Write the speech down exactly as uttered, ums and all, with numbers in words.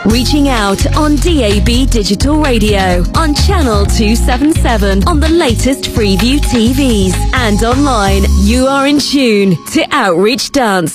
Reaching out on D A B Digital Radio, on Channel two seventy-seven, on the latest Freeview T Vs, and online. You are in tune to Outreach Dance.